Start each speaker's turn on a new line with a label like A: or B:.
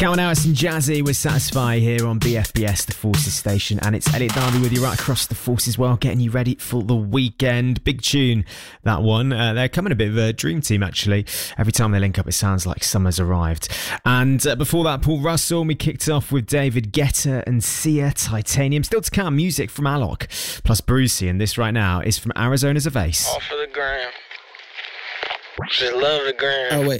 A: Calvin Harris and Jazzy with Satisfy here on BFBS, the Forces station, and it's Elliot Darby with you right across the Forces world, getting you ready for the weekend. Big tune, that one. They're coming a bit of a dream team, actually. Every time they link up, it sounds like summer's arrived. And before that, Paul Russell, we kicked off with David Guetta and Sia, Titanium. Still to come, music from Alok, plus Brucey, and this right now is from Arizona's a Vase.
B: All for the gram. Just love the gram.
C: Oh, wait.